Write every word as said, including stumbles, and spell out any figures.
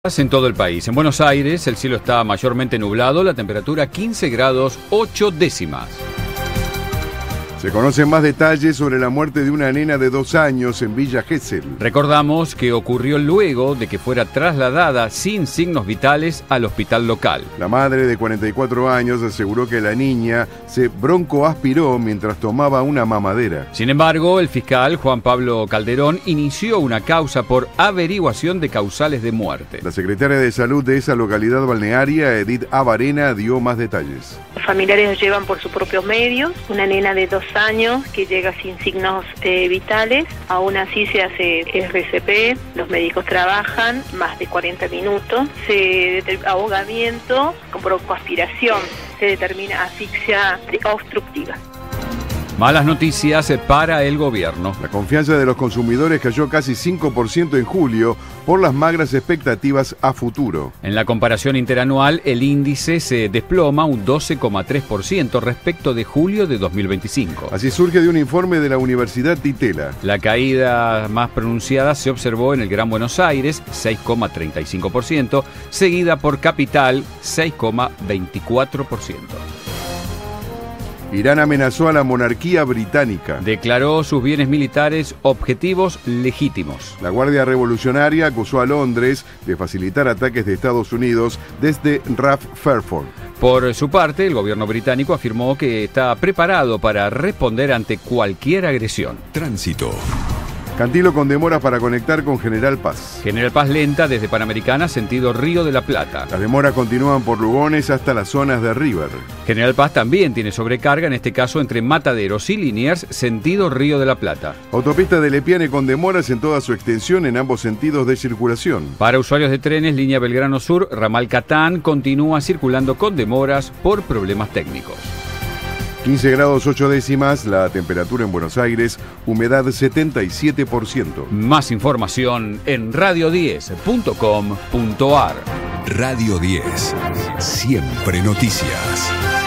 En todo el país. En Buenos Aires el cielo está mayormente nublado, la temperatura quince grados ocho décimas. Se conocen más detalles sobre la muerte de una nena de dos años en Villa Gesell. Recordamos que ocurrió luego de que fuera trasladada sin signos vitales al hospital local. La madre de cuarenta y cuatro años aseguró que la niña se broncoaspiró mientras tomaba una mamadera. Sin embargo, el fiscal Juan Pablo Calderón inició una causa por averiguación de causales de muerte. La secretaria de Salud de esa localidad balnearia, Edith Abarena, dio más detalles. Los familiares lo llevan por sus propios medios. Una nena de dos años que llega sin signos eh, vitales, aún así se hace R C P, los médicos trabajan más de cuarenta minutos, se ahogamiento con broncoaspiración, se determina asfixia obstructiva. Malas noticias para el gobierno. La confianza de los consumidores cayó casi cinco por ciento en julio por las magras expectativas a futuro. En la comparación interanual, el índice se desploma un doce coma tres por ciento respecto de julio de dos mil veinticinco. Así surge de un informe de la Universidad Titela. La caída más pronunciada se observó en el Gran Buenos Aires, seis coma treinta y cinco por ciento, seguida por Capital, seis coma veinticuatro por ciento. Irán amenazó a la monarquía británica. Declaró sus bienes militares objetivos legítimos. La Guardia Revolucionaria acusó a Londres de facilitar ataques de Estados Unidos desde Raf Fairford. Por su parte, el gobierno británico afirmó que está preparado para responder ante cualquier agresión. Tránsito. Cantilo con demoras para conectar con General Paz. General Paz lenta desde Panamericana, sentido Río de la Plata. Las demoras continúan por Lugones hasta las zonas de River. General Paz también tiene sobrecarga, en este caso entre Mataderos y Liniers, sentido Río de la Plata. Autopista de Lepiane con demoras en toda su extensión en ambos sentidos de circulación. Para usuarios de trenes, línea Belgrano Sur, ramal Catán, continúa circulando con demoras por problemas técnicos. quince grados ocho décimas, la temperatura en Buenos Aires, humedad setenta y siete por ciento. Más información en radio diez punto com punto ar. Radio diez, siempre noticias.